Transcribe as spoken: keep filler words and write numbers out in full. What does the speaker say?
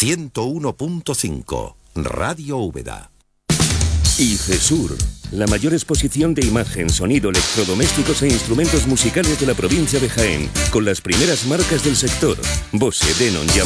ciento uno punto cinco, Radio Úbeda. IGESUR, la mayor exposición de imagen, sonido, electrodomésticos e instrumentos musicales de la provincia de Jaén, con las primeras marcas del sector: Bose, Denon, Yamaha.